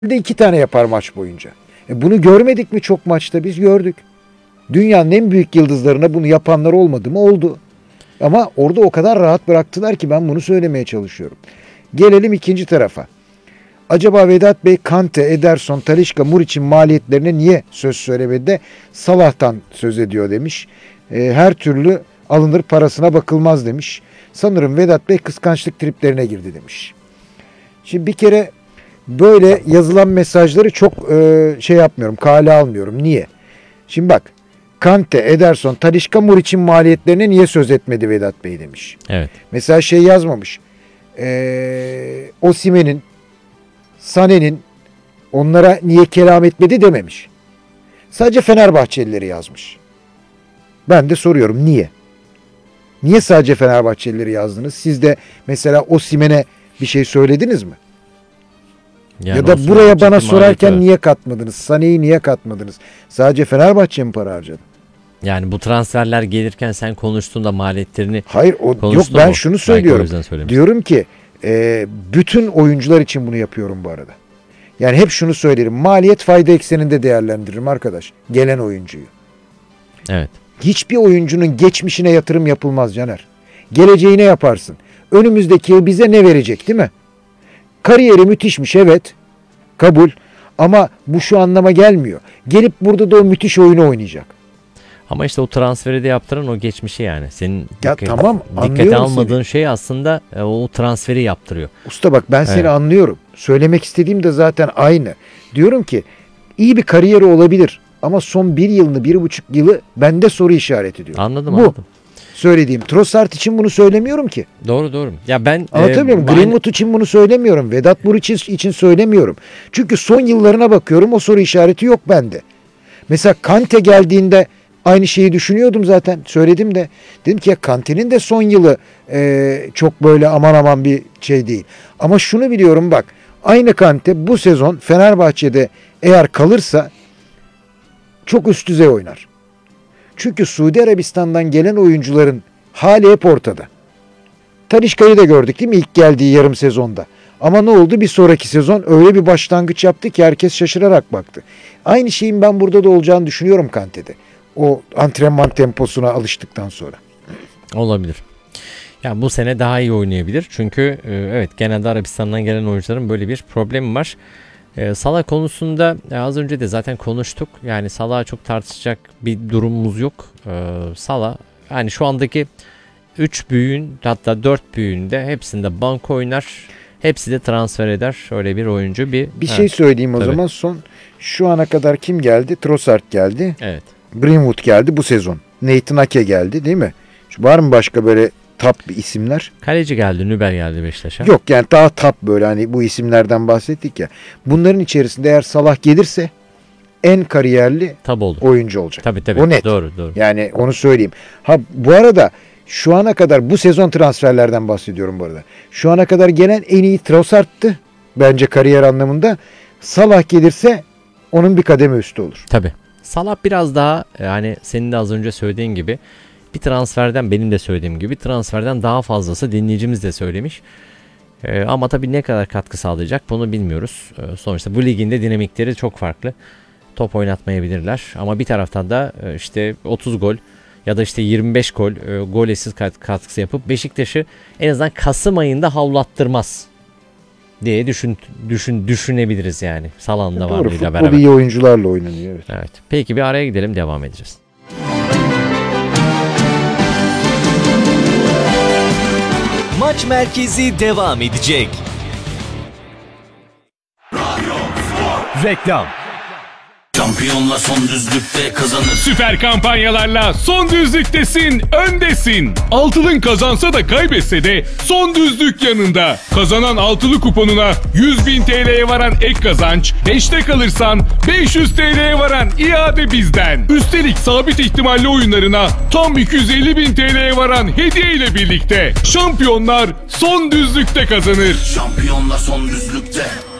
de 2 tane yapar maç boyunca. Bunu görmedik mi çok maçta? Biz gördük. Dünyanın en büyük yıldızlarına bunu yapanlar olmadı mı? Oldu. Ama orada o kadar rahat bıraktılar ki ben bunu söylemeye çalışıyorum. Gelelim ikinci tarafa. Acaba Vedat Bey Kante, Ederson, Talisca, Muriç'in maliyetlerine niye söz söylemedi de Salah'tan söz ediyor demiş. Her türlü alınır parasına bakılmaz demiş. Sanırım Vedat Bey kıskançlık triplerine girdi demiş. Şimdi bir kere böyle yazılan mesajları çok yapmıyorum, kale almıyorum. Niye? Şimdi bak, Kante, Ederson, Talisca, Muriç'in maliyetlerine niye söz etmedi Vedat Bey demiş. Evet. Mesela yazmamış. Osimhen'in, Sané'nin onlara niye kelam etmedi dememiş. Sadece Fenerbahçelileri yazmış. Ben de soruyorum niye? Niye sadece Fenerbahçelileri yazdınız? Siz de mesela Osimhen'e bir şey söylediniz mi? Yani ya da buraya bana sorarken niye katmadınız? Sané'yi niye katmadınız? Sadece Fenerbahçe mi para harcadı? Yani bu transferler gelirken sen konuştuğunda maliyetlerini hayır yok, ben şunu söylüyorum. Diyorum ki bütün oyuncular için bunu yapıyorum bu arada. Yani hep şunu söylerim. Maliyet fayda ekseninde değerlendiririm arkadaş. Gelen oyuncuyu. Evet. Hiçbir oyuncunun geçmişine yatırım yapılmaz Caner. Geleceğine yaparsın. Önümüzdeki yıl bize ne verecek değil mi? Kariyeri müthişmiş, evet. Kabul. Ama bu şu anlama gelmiyor. Gelip burada da o müthiş oyunu oynayacak. Ama işte o transferi de yaptıran o geçmişi yani. Senin dikkate almadığın seni. şey aslında o transferi yaptırıyor. Usta bak ben seni anlıyorum. Söylemek istediğim de zaten aynı. Diyorum ki iyi bir kariyeri olabilir. Ama son 1 yılını, 1,5 yılı bende soru işareti diyor. Anladım. Söylediğim. Trossard için bunu söylemiyorum ki. Doğru. Ya ben anlatabiliyor muyum? Greenwood için bunu söylemiyorum. Vedat Muriç için söylemiyorum. Çünkü son yıllarına bakıyorum, o soru işareti yok bende. Mesela Kante geldiğinde aynı şeyi düşünüyordum zaten. Söyledim de. Dedim ki ya Kante'nin de son yılı çok böyle aman aman bir şey değil. Ama şunu biliyorum bak. Aynı Kante bu sezon Fenerbahçe'de eğer kalırsa çok üst düzey oynar. Çünkü Suudi Arabistan'dan gelen oyuncuların hali hep ortada. Talisca'yı da gördük değil mi ilk geldiği yarım sezonda. Ama ne oldu? Bir sonraki sezon öyle bir başlangıç yaptı ki herkes şaşırarak baktı. Aynı şeyin ben burada da olacağını düşünüyorum Kante'de. O antrenman temposuna alıştıktan sonra. Olabilir. Ya bu sene daha iyi oynayabilir. Çünkü evet genelde Arabistan'dan gelen oyuncuların böyle bir problemi var. Salah konusunda az önce de zaten konuştuk. Yani Salah'ı çok tartışacak bir durumumuz yok. Salah yani şu andaki 3 büyüğün hatta 4 büyüğün de hepsinde banko oynar. Hepsi de transfer eder. Öyle bir oyuncu. Bir şey söyleyeyim o zaman son. Şu ana kadar kim geldi? Trossard geldi. Evet. Greenwood geldi bu sezon. Nathan Ake geldi değil mi? Var mı başka böyle top isimler? Kaleci geldi, Nübel geldi Beşiktaş'a. Yok yani daha top böyle hani bu isimlerden bahsettik ya. Bunların içerisinde eğer Salah gelirse en kariyerli oyuncu olacak. Tabii. O net. Doğru. Yani onu söyleyeyim. Ha bu arada şu ana kadar bu sezon transferlerden bahsediyorum bu arada. Şu ana kadar gelen en iyi Trossard'tı bence kariyer anlamında. Salah gelirse onun bir kademe üstü olur. Tabii. Salah biraz daha yani senin de az önce söylediğin gibi bir transferden benim de söylediğim gibi transferden daha fazlası dinleyicimiz de söylemiş. Ama tabii ne kadar katkı sağlayacak bunu bilmiyoruz. Sonuçta bu ligin de dinamikleri çok farklı. Top oynatmayabilirler ama bir taraftan da işte 30 gol ya da işte 25 gol gol asist katkısı yapıp Beşiktaş'ı en azından Kasım ayında havlattırmaz diye düşünebiliriz yani. Salah'ın da varlığıyla beraber. Futbol iyi oyuncularla oynanıyor. Evet. Peki bir araya gidelim, devam edeceğiz. Maç merkezi devam edecek. Reklam. Şampiyonla son düzlükte kazanır. Süper kampanyalarla son düzlüktesin, öndesin. Altılın kazansa da kaybetse de son düzlük yanında. Kazanan altılı kuponuna 100.000 TL'ye varan ek kazanç, 5'te kalırsan 500 TL'ye varan iade bizden. Üstelik sabit ihtimalli oyunlarına tam 250.000 TL'ye varan hediye ile birlikte. Şampiyonlar son düzlükte kazanır. Şampiyonlar son düzlükte.